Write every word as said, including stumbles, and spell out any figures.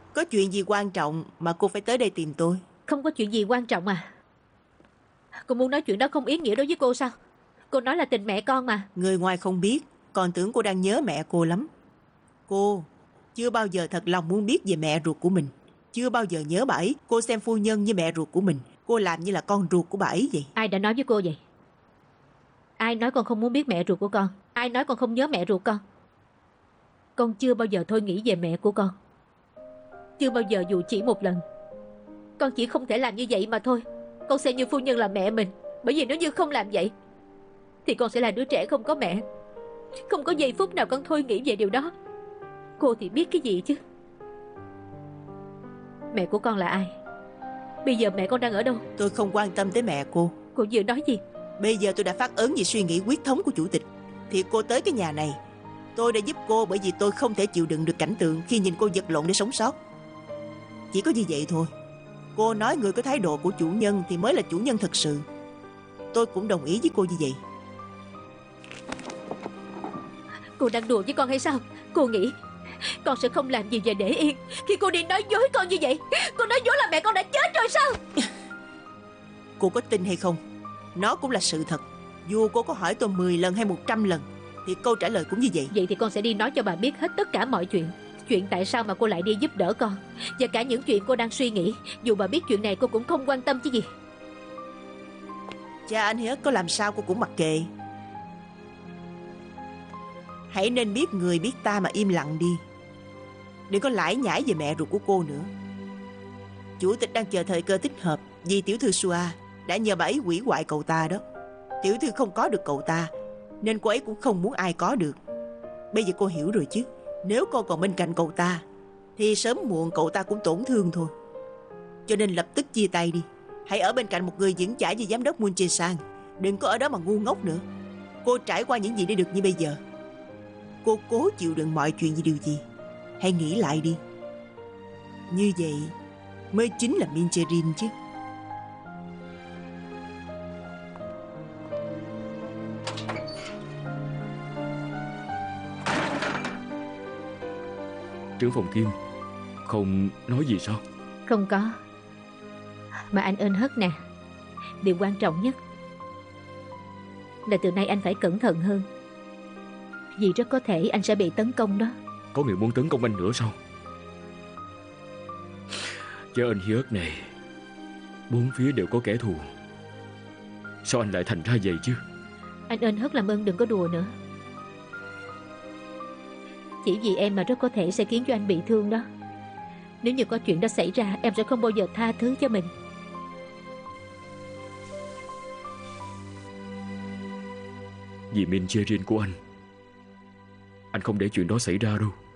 Có chuyện gì quan trọng mà cô phải tới đây tìm tôi? Không có chuyện gì quan trọng à? Cô muốn nói chuyện đó không ý nghĩa đối với cô sao? Cô nói là tình mẹ con mà. Người ngoài không biết, còn tưởng cô đang nhớ mẹ cô lắm. Cô chưa bao giờ thật lòng muốn biết về mẹ ruột của mình. Chưa bao giờ nhớ bà ấy. Cô xem phu nhân như mẹ ruột của mình. Cô làm như là con ruột của bà ấy vậy. Ai đã nói với cô vậy? Ai nói con không muốn biết mẹ ruột của con? Ai nói con không nhớ mẹ ruột con? Con chưa bao giờ thôi nghĩ về mẹ của con. Chưa bao giờ dù chỉ một lần. Con chỉ không thể làm như vậy mà thôi. Con xem như phu nhân là mẹ mình. Bởi vì nếu như không làm vậy thì con sẽ là đứa trẻ không có mẹ. Không có giây phút nào con thôi nghĩ về điều đó. Cô thì biết cái gì chứ? Mẹ của con là ai? Bây giờ mẹ con đang ở đâu? Tôi không quan tâm tới mẹ cô. Cô vừa nói gì? Bây giờ tôi đã phát ấn vì suy nghĩ quyết thống của chủ tịch. Thì cô tới cái nhà này, tôi đã giúp cô bởi vì tôi không thể chịu đựng được cảnh tượng khi nhìn cô vật lộn để sống sót. Chỉ có như vậy thôi. Cô nói người có thái độ của chủ nhân thì mới là chủ nhân thật sự. Tôi cũng đồng ý với cô như vậy. Cô đang đùa với con hay sao? Cô nghĩ con sẽ không làm gì và để yên khi cô đi nói dối con như vậy? Cô nói dối là mẹ con đã chết rồi sao? Cô có tin hay không, nó cũng là sự thật. Dù cô có hỏi tôi mười lần hay một trăm lần thì câu trả lời cũng như vậy. Vậy thì con sẽ đi nói cho bà biết hết tất cả mọi chuyện. Chuyện tại sao mà cô lại đi giúp đỡ con, và cả những chuyện cô đang suy nghĩ. Dù bà biết chuyện này cô cũng không quan tâm chứ gì. Cha anh hết có làm sao cô cũng mặc kệ. Hãy nên biết người biết ta mà im lặng đi. Đừng có lải nhải về mẹ ruột của cô nữa. Chủ tịch đang chờ thời cơ thích hợp. Vì tiểu thư Sua đã nhờ bà ấy hủy hoại cậu ta đó. Tiểu thư không có được cậu ta, nên cô ấy cũng không muốn ai có được. Bây giờ cô hiểu rồi chứ. Nếu cô còn bên cạnh cậu ta thì sớm muộn cậu ta cũng tổn thương thôi. Cho nên lập tức chia tay đi. Hãy ở bên cạnh một người vững chãi như giám đốc Moon Jae-sang. Đừng có ở đó mà ngu ngốc nữa. Cô trải qua những gì để được như bây giờ. Cô cố chịu đựng mọi chuyện vì điều gì? Hãy nghĩ lại đi. Như vậy mới chính là Min Jae-rin chứ. Trưởng phòng Kim không nói gì sao? Không có. Mà anh ơn hất nè, điều quan trọng nhất là từ nay anh phải cẩn thận hơn. Vì rất có thể anh sẽ bị tấn công đó. Có người muốn tấn công anh nữa sao? Chứ anh Hiớt này, bốn phía đều có kẻ thù. Sao anh lại thành ra vậy chứ? Anh ơn hất làm ơn đừng có đùa nữa. Chỉ vì em mà rất có thể sẽ khiến cho anh bị thương đó. Nếu như có chuyện đó xảy ra, em sẽ không bao giờ tha thứ cho mình. Vì Min Jae-rin của anh, anh không để chuyện đó xảy ra đâu.